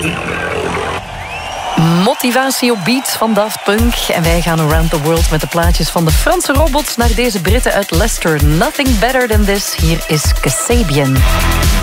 Motivatie op beats van Daft Punk. En wij gaan around the world met de plaatjes van de Franse robots naar deze Britten uit Leicester. Nothing better than this. Hier is Kasabian.